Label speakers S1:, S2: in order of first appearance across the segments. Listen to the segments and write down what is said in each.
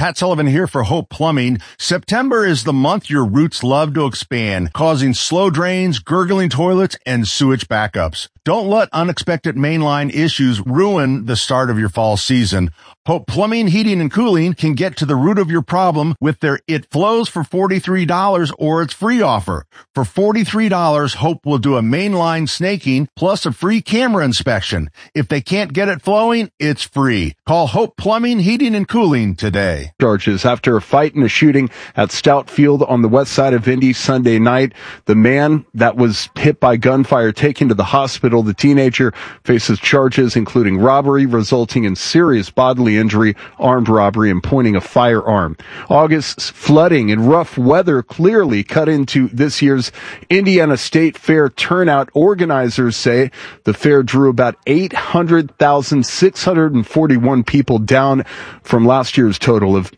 S1: Pat Sullivan here for Hope Plumbing. September is the month your roots love to expand, causing slow drains, gurgling toilets, and sewage backups. Don't let unexpected mainline issues ruin the start of your fall season. Hope Plumbing, Heating, and Cooling can get to the root of your problem with their It Flows for $43 or its free offer. For $43, Hope will do a mainline snaking plus a free camera inspection. If they can't get it flowing, it's free. Call Hope Plumbing, Heating, and Cooling today.
S2: Charges after a fight and a shooting at Stout Field on the west side of Indy Sunday night. The man that was hit by gunfire taken to the hospital. The teenager faces charges including robbery resulting in serious bodily injury, armed robbery, and pointing a firearm. August's flooding and rough weather clearly cut into this year's Indiana State Fair turnout. Organizers say the fair drew about 800,641 people, down from last year's total of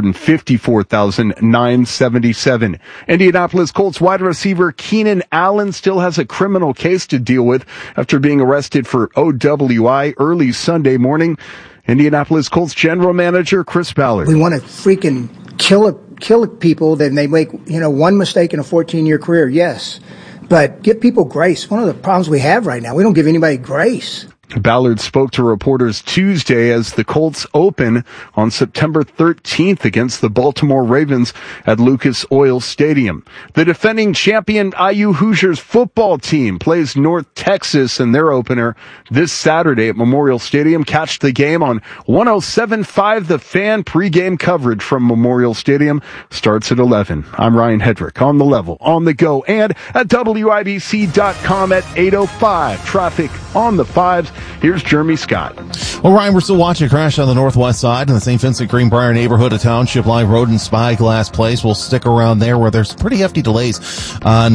S2: 854,977. Indianapolis Colts wide receiver Keenan Allen still has a criminal case to deal with after being arrested for OWI early Sunday morning. Indianapolis Colts general manager Chris Ballard.
S3: We want to freaking kill people that they make, one mistake in a 14-year career, yes. But give people grace. One of the problems we have right now, we don't give anybody grace.
S2: Ballard spoke to reporters Tuesday as the Colts open on September 13th against the Baltimore Ravens at Lucas Oil Stadium. The defending champion IU Hoosiers football team plays North Texas in their opener this Saturday at Memorial Stadium. Catch the game on 107.5 The Fan. Pre-game coverage from Memorial Stadium starts at 11. I'm Ryan Hedrick on the level, on the go, and at WIBC.com at 8:05. Traffic on the fives. Here's Jeremy Scott.
S4: Well, Ryan, we're still watching a crash on the northwest side in the St. Vincent Greenbrier neighborhood of Township Line Road and Spyglass Place. We'll stick around there where there's pretty hefty delays on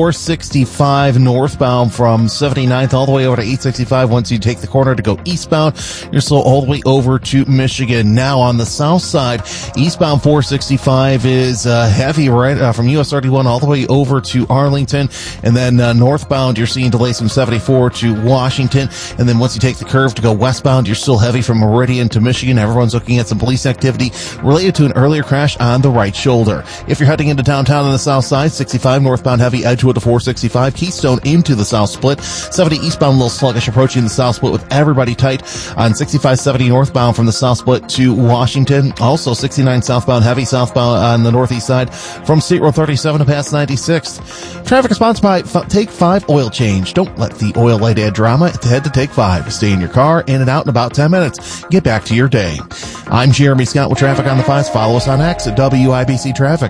S4: 465 northbound from 79th all the way over to 865. Once you take the corner to go eastbound, you're still all the way over to Michigan. Now on the south side, eastbound 465 is heavy right from US 31 all the way over to Arlington. And then northbound, you're seeing delays from 74 to Washington. And then once you take the curve to go westbound, you're still heavy from Meridian to Michigan. Everyone's looking at some police activity related to an earlier crash on the right shoulder. If you're heading into downtown on the south side, 65 northbound heavy Edgewood to 465, Keystone into the south split, 70 eastbound a little sluggish approaching the south split with everybody tight on 65-70 northbound from the south split to Washington. Also 69 southbound heavy southbound on the northeast side from State Road 37 to past 96th. Traffic is sponsored by Take 5 Oil Change. Don't let the oil light add drama. Head to Take 5. Stay in your car, in and out in about 10 minutes. Get back to your day. I'm Jeremy Scott with Traffic on the Fives. Follow us on X at WIBC Traffic.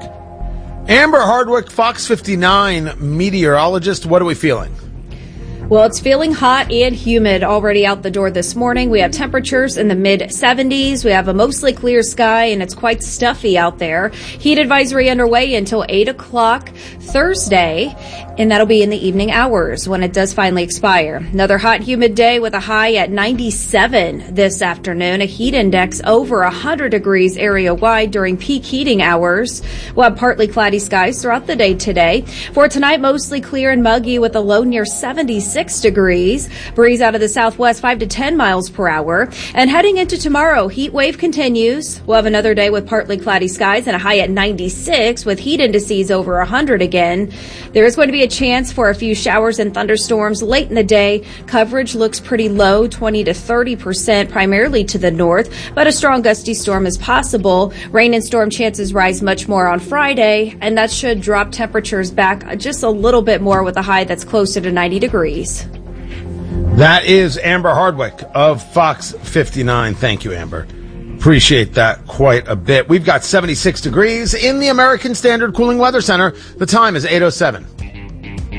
S5: Amber Hardwick, Fox 59 meteorologist. What are we feeling?
S6: Well, it's feeling hot and humid already out the door this morning. We have temperatures in the mid-70s. We have a mostly clear sky, and it's quite stuffy out there. Heat advisory underway until 8 o'clock Thursday, and that'll be in the evening hours when it does finally expire. Another hot, humid day with a high at 97 this afternoon. A heat index over 100 degrees area-wide during peak heating hours. We'll have partly cloudy skies throughout the day today. For tonight, mostly clear and muggy with a low near 76 degrees. Breeze out of the southwest 5 to 10 miles per hour. And heading into tomorrow, heat wave continues. We'll have another day with partly cloudy skies and a high at 96 with heat indices over 100 again. There is going to be a chance for a few showers and thunderstorms late in the day. Coverage looks pretty low, 20 to 30%, primarily to the north, but a strong gusty storm is possible. Rain and storm chances rise much more on Friday, and that should drop temperatures back just a little bit more with a high that's closer to 90 degrees.
S5: That is Amber Hardwick of Fox 59. Thank you, Amber. Appreciate that quite a bit. We've got 76 degrees in the American Standard Cooling Weather Center. The time is 8:07.